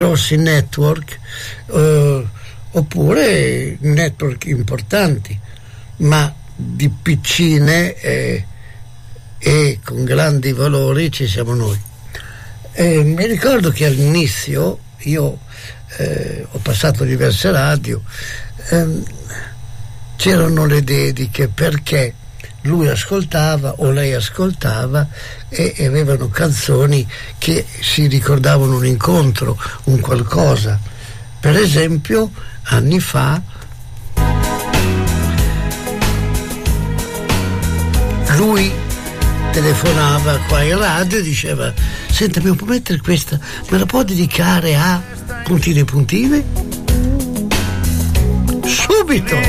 grossi network, oppure network importanti, ma di piccine e con grandi valori ci siamo noi. Mi ricordo che all'inizio io ho passato diverse radio, c'erano le dediche perché lui ascoltava o lei ascoltava e avevano canzoni che si ricordavano un incontro, un qualcosa. Per esempio, anni fa lui telefonava qua in radio e diceva: senta, mi può mettere questa, me la può dedicare a puntine puntine? Subito!